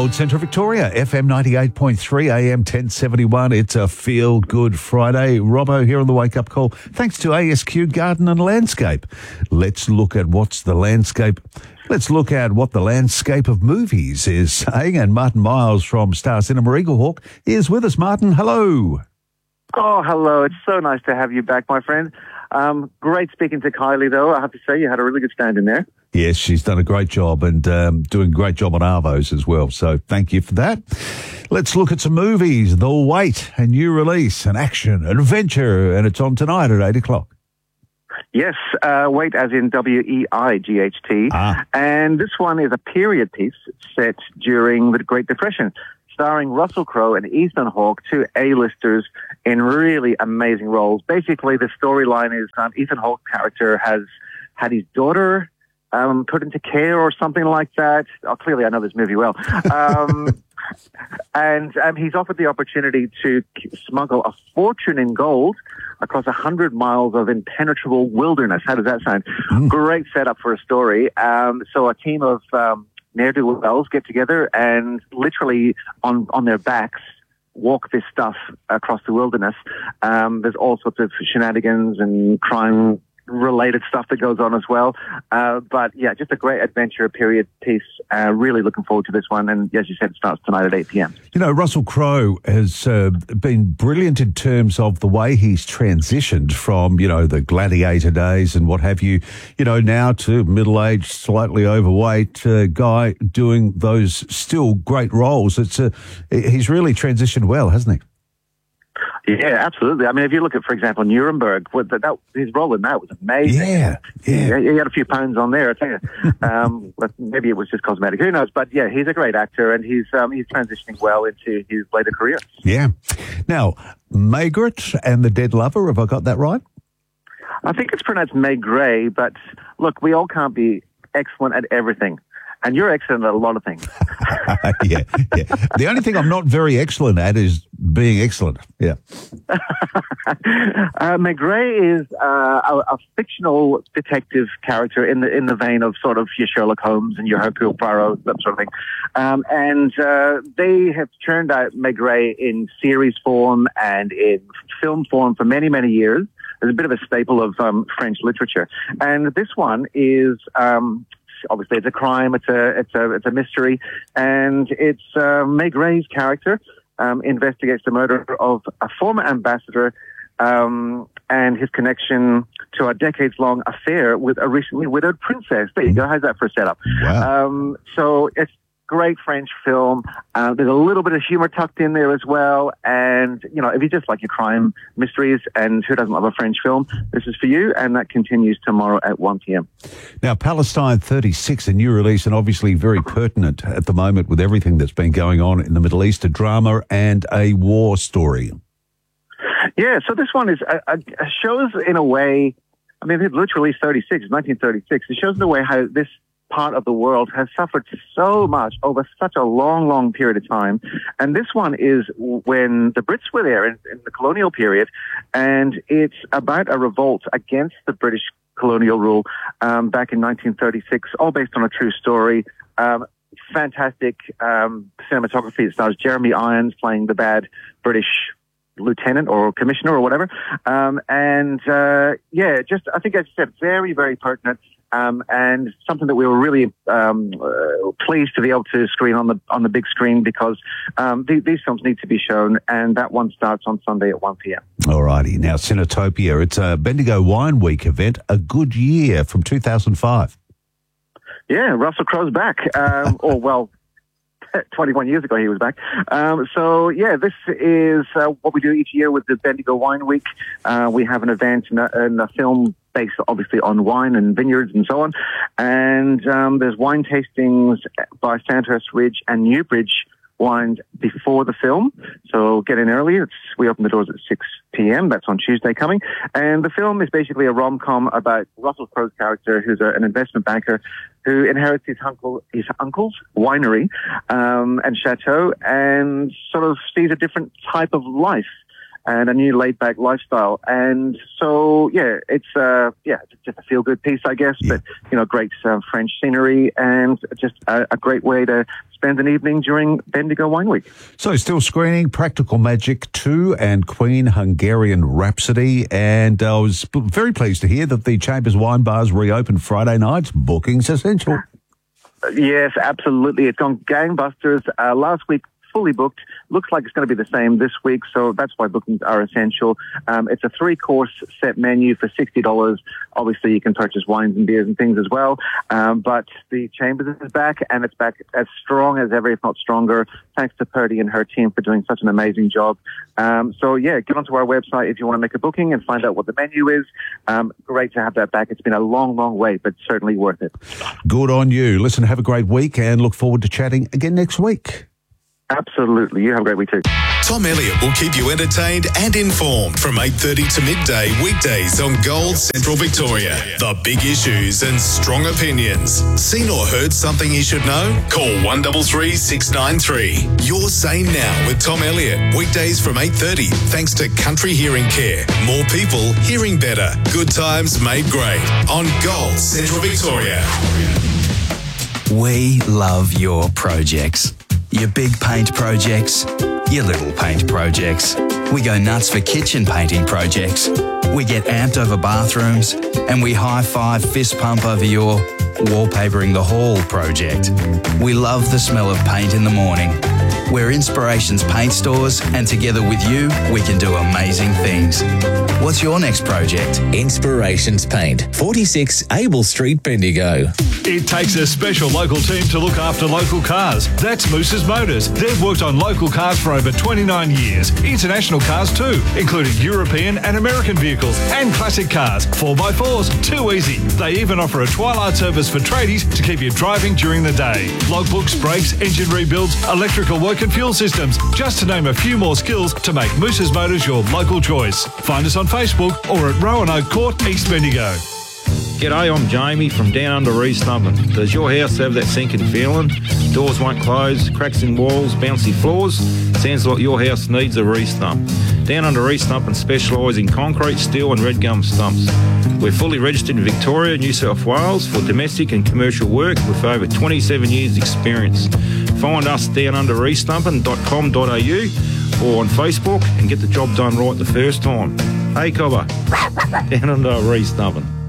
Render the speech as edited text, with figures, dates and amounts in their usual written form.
Gold Centre Victoria, FM 98.3, AM 1071. It's a feel-good Friday. Robbo here on the Wake Up Call. Thanks to ASQ Garden and Landscape. Let's look at what the landscape of movies is saying. And Martin Miles from Star Cinema Eaglehawk is with us. Martin, hello. Oh, hello. It's so nice to have you back, my friend. Great speaking to Kylie, though. I have to say, you had a really good stand in there. Yes, she's done a great job and doing a great job on Arvos as well. So thank you for that. Let's look at some movies. The Wait, a new release, an action, an adventure, and it's on tonight at 8 o'clock. Yes, Wait as in W-E-I-G-H-T. And this one is a period piece set during the Great Depression, starring Russell Crowe and Ethan Hawke, two A-listers in really amazing roles. Basically, the storyline is Ethan Hawke's character has had his daughter put into care or something like that. Oh, clearly, I know this movie well. And he's offered the opportunity to smuggle a fortune in gold across 100 miles of impenetrable wilderness. How does that sound? Great setup for a story. So a team of ne'er-do-wells get together and literally on their backs walk this stuff across the wilderness. There's all sorts of shenanigans and crime-related stuff that goes on as well. But yeah, just a great adventure period piece. Really looking forward to this one. And as you said, it starts tonight at 8 p.m. You know, Russell Crowe has been brilliant in terms of the way he's transitioned from, you know, the gladiator days and what have you, now to middle-aged, slightly overweight guy doing those still great roles. He's really transitioned well, hasn't he? Yeah, absolutely. I mean, if you look at, for example, Nuremberg, his role in that was amazing. Yeah. He had a few pounds on there, I tell you. Maybe it was just cosmetic. Who knows? But yeah, he's a great actor, and he's transitioning well into his later career. Yeah. Now, Maigret and the Dead Lover, have I got that right? I think it's pronounced Maigret, but look, we all can't be excellent at everything. And you're excellent at a lot of things. Yeah. The only thing I'm not very excellent at is being excellent. Yeah. Maigret is a fictional detective character in the vein of sort of your Sherlock Holmes and your Hercule Poirot, that sort of thing. And they have churned out Maigret in series form and in film form for many, many years. It's a bit of a staple of French literature. And this one is... obviously, it's a crime. It's a mystery, and it's Maigret's character investigates the murder of a former ambassador and his connection to a decades-long affair with a recently widowed princess. There you go. How's that for a setup? Wow. So it's great French film. There's a little bit of humor tucked in there as well. And, if you just like your crime mysteries, and who doesn't love a French film, this is for you. And that continues tomorrow at 1 p.m. Now, Palestine 36, a new release, and obviously very pertinent at the moment with everything that's been going on in the Middle East, a drama and a war story. Yeah, so this one is shows in a way, I mean, it literally 1936. It shows in a way how this part of the world has suffered so much over such a long, long period of time. And this one is when the Brits were there in the colonial period, and it's about a revolt against the British colonial rule back in 1936, all based on a true story. Fantastic cinematography. It stars Jeremy Irons playing the bad British lieutenant or commissioner or whatever. I think as you said, very, very pertinent. And something that we were really pleased to be able to screen on the big screen, because these films need to be shown, and that one starts on Sunday at 1 p.m. All righty. Now, Cinetopia, it's a Bendigo Wine Week event, A Good Year from 2005. Yeah, Russell Crowe's back. 21 years ago he was back. This is what we do each year with the Bendigo Wine Week. We have an event and a film based obviously on wine and vineyards and so on. And there's wine tastings by Sandhurst Ridge and Newbridge wines before the film. So get in early. We open the doors at 6 p.m. That's on Tuesday coming. And the film is basically a rom-com about Russell Crowe's character, who's an investment banker who inherits his uncle's winery and chateau, and sort of sees a different type of life. and a new laid-back lifestyle. And so, it's just a feel-good piece, I guess, but, great French scenery and just a great way to spend an evening during Bendigo Wine Week. So still screening Practical Magic 2 and Queen Hungarian Rhapsody. And I was very pleased to hear that the Chambers Wine Bars reopened Friday nights. Booking's essential. Yes, absolutely. It's gone gangbusters. Last week, fully booked. Looks like it's going to be the same this week, so that's why bookings are essential. It's a 3-course set menu for $60. Obviously, you can purchase wines and beers and things as well. But the Chambers is back, and it's back as strong as ever, if not stronger. Thanks to Purdy and her team for doing such an amazing job. Get onto our website if you want to make a booking and find out what the menu is. Great to have that back. It's been a long, long wait, but certainly worth it. Good on you. Listen, have a great week and look forward to chatting again next week. Absolutely. You have a great week too. Tom Elliott will keep you entertained and informed from 8:30 to midday weekdays on Gold Central Victoria. The big issues and strong opinions. Seen or heard something you should know? Call 133 693. Your Say Now with Tom Elliott. Weekdays from 8:30 thanks to Country Hearing Care. More people hearing better. Good times made great on Gold Central Victoria. We love your projects. Your big paint projects, your little paint projects. We go nuts for kitchen painting projects. We get amped over bathrooms, and we high-five fist pump over your wallpapering the hall project. We love the smell of paint in the morning. We're Inspirations Paint Stores, and together with you, we can do amazing things. What's your next project? Inspirations Paint, 46 Abel Street, Bendigo. It takes a special local team to look after local cars. That's Moose's Motors. They've worked on local cars for over 29 years. International cars too, including European and American vehicles and classic cars. 4x4s, too easy. They even offer a twilight service for tradies to keep you driving during the day. Logbooks, brakes, engine rebuilds, electrical work and fuel systems, just to name a few more skills to make Moose's Motors your local choice. Find us on Facebook or at Roanoke Court, East Bendigo. G'day, I'm Jamie from Down Under Re-Stumping. Does your house have that sinking feeling? Doors won't close, cracks in walls, bouncy floors? Sounds like your house needs a re-stump. Down Under Re-Stumping specialise in concrete, steel and red gum stumps. We're fully registered in Victoria, New South Wales for domestic and commercial work with over 27 years experience. Find us downunderrestumping.com.au or on Facebook and get the job done right the first time. Hey, Cobber, Down Under Re-Stumping.